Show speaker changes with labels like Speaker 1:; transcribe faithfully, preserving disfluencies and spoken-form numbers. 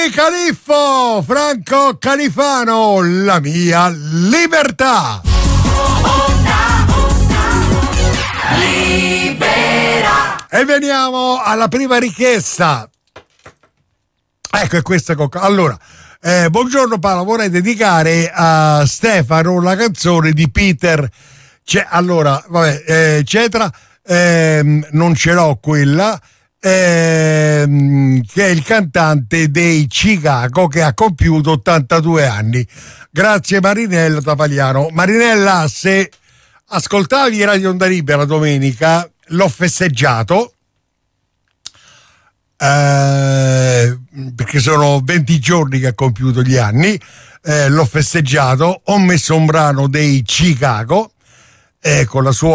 Speaker 1: Califfo, Franco Califano, La mia libertà.
Speaker 2: Libera.
Speaker 1: E veniamo alla prima richiesta. Ecco, è questa cocca. Allora, eh, buongiorno Paolo, vorrei dedicare a Stefano la canzone di Peter. C'è, allora, vabbè, eh, eccetera, ehm, non ce l'ho quella, ehm, che è il cantante dei Chicago, che ha compiuto ottantadue anni. Grazie Marinella Tapagliano. Marinella, se ascoltavi Radio Onda Libera domenica, l'ho festeggiato. Eh, perché sono venti giorni che ha compiuto gli anni, eh, l'ho festeggiato, ho messo un brano dei Chicago, eh, con la sua